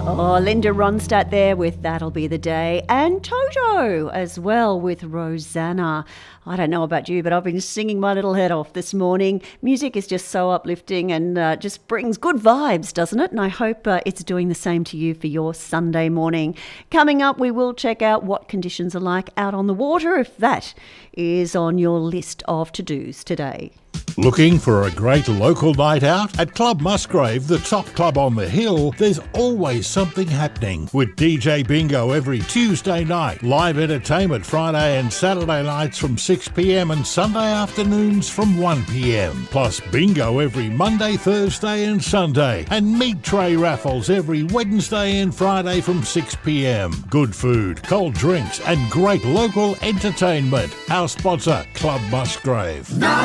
Oh, Linda Ronstadt there with That'll Be the Day, and Toto as well with Rosanna. I don't know about you, but I've been singing my little head off this morning. Music is just so uplifting and just brings good vibes, doesn't it? And I hope it's doing the same to you for your Sunday morning. Coming up, we will check out what conditions are like out on the water, if that is on your list of to-dos today. Looking for a great local night out? At Club Musgrave, the top club on the hill, there's always something happening. With DJ Bingo every Tuesday night, live entertainment Friday and Saturday nights from 6 p.m. and Sunday afternoons from 1 p.m. Plus bingo every Monday, Thursday and Sunday. And meat tray raffles every Wednesday and Friday from 6 p.m. Good food, cold drinks and great local entertainment. Our sponsor, Club Musgrave.